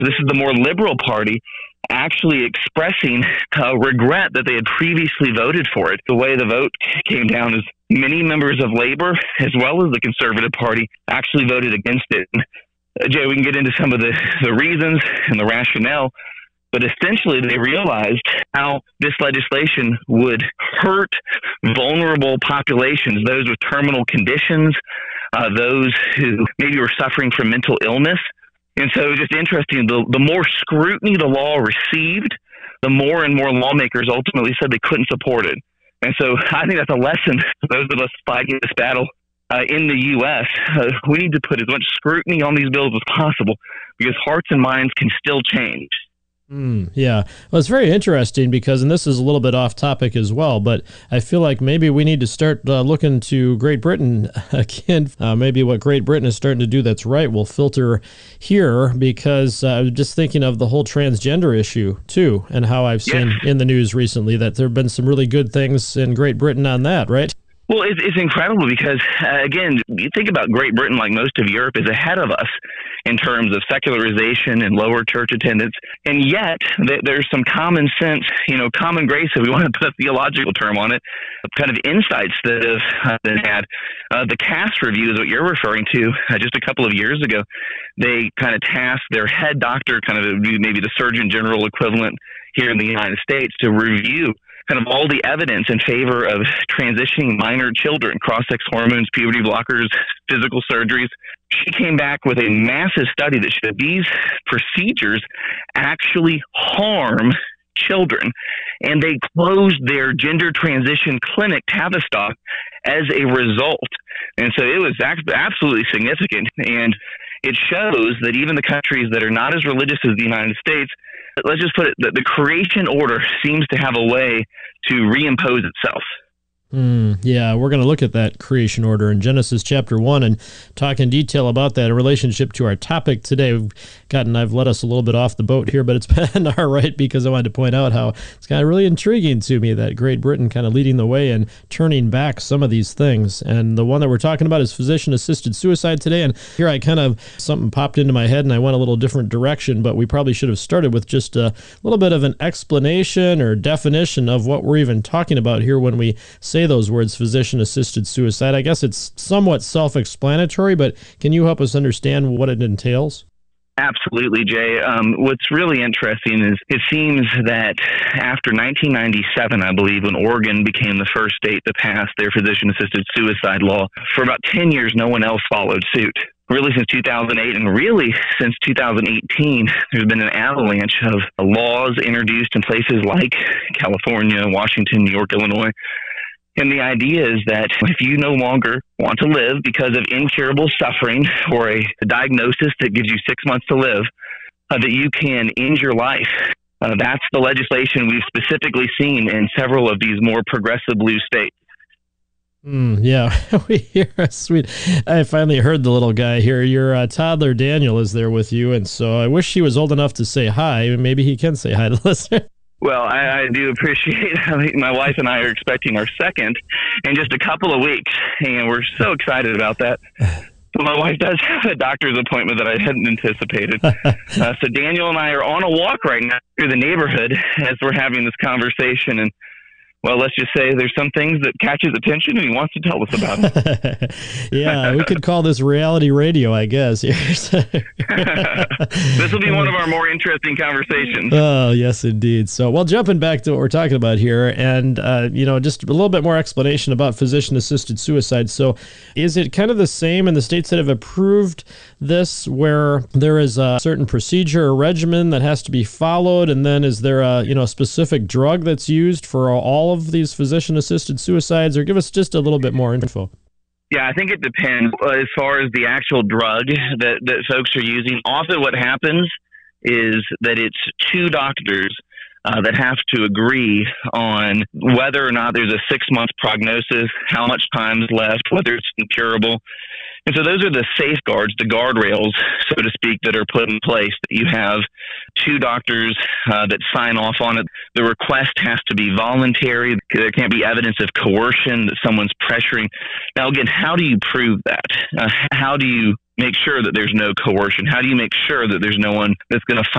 This is the more liberal party actually expressing regret that they had previously voted for it. The way the vote came down is many members of Labor, as well as the Conservative Party, actually voted against it. Jay, we can get into some of the reasons and the rationale, but essentially they realized how this legislation would hurt vulnerable populations, those with terminal conditions, those who maybe were suffering from mental illness. And so just interesting, the more scrutiny the law received, the more and more lawmakers ultimately said they couldn't support it. And so I think that's a lesson for those of us fighting this battle in the U.S. We need to put as much scrutiny on these bills as possible because hearts and minds can still change. Yeah. Well, it's very interesting because, and this is a little bit off topic as well, but I feel like maybe we need to start looking to Great Britain again. Maybe what Great Britain is starting to do that's right will filter here, because I was just thinking of the whole transgender issue too, and how I've seen in the news recently that there have been some really good things in Great Britain on that, right? Well, it's incredible because, again, you think about Great Britain, like most of Europe, is ahead of us in terms of secularization and lower church attendance. And yet there's some common sense, common grace, if we want to put a theological term on it, kind of insights that have been had. The Cass review is what you're referring to. Just a couple of years ago, they kind of tasked their head doctor, kind of maybe the Surgeon General equivalent here in the United States, to review kind of all the evidence in favor of transitioning minor children, cross-sex hormones, puberty blockers, physical surgeries. She came back with a massive study that showed these procedures actually harm children. And they closed their gender transition clinic, Tavistock, as a result. And so it was absolutely significant. And it shows that even the countries that are not as religious as the United States, let's just put it, that the creation order seems to have a way to reimpose itself. Yeah, we're going to look at that creation order in Genesis chapter 1 and talk in detail about that in relationship to our topic today. I've let us a little bit off the boat here, but it's been all right because I wanted to point out how it's kind of really intriguing to me that Great Britain kind of leading the way and turning back some of these things. And the one that we're talking about is physician-assisted suicide today. And here something popped into my head and I went a little different direction, but we probably should have started with just a little bit of an explanation or definition of what we're even talking about here when we say those words, physician-assisted suicide. I guess it's somewhat self-explanatory, but can you help us understand what it entails? Absolutely, Jay. What's really interesting is it seems that after 1997, I believe, when Oregon became the first state to pass their physician-assisted suicide law, for about 10 years, no one else followed suit. Really since 2008 and really since 2018, there's been an avalanche of laws introduced in places like California, Washington, New York, Illinois. And the idea is that if you no longer want to live because of incurable suffering or a diagnosis that gives you 6 months to live, that you can end your life. That's the legislation we've specifically seen in several of these more progressive blue states. Yeah, we hear sweet. I finally heard the little guy here. Your toddler Daniel is there with you, and so I wish he was old enough to say hi. Maybe he can say hi to the listener. Well, I do appreciate it. My wife and I are expecting our second in just a couple of weeks, and we're so excited about that. My wife does have a doctor's appointment that I hadn't anticipated. So Daniel and I are on a walk right now through the neighborhood as we're having this conversation, and well, let's just say there's some things that catch his attention and he wants to tell us about it. Yeah, we could call this reality radio, I guess. This will be one of our more interesting conversations. Oh, yes, indeed. So, well, jumping back to what we're talking about here and, just a little bit more explanation about physician-assisted suicide. So is it kind of the same in the states that have approved this where there is a certain procedure or regimen that has to be followed? And then is there a specific drug that's used for all of these physician-assisted suicides, or give us just a little bit more info? Yeah, I think it depends as far as the actual drug that folks are using. Often what happens is that it's two doctors that have to agree on whether or not there's a 6-month prognosis, how much time is left, whether it's incurable. And so those are the safeguards, the guardrails, so to speak, that are put in place. That you have two doctors that sign off on it. The request has to be voluntary. There can't be evidence of coercion that someone's pressuring. Now, again, how do you prove that? How do you make sure that there's no coercion? How do you make sure that there's no one that's going to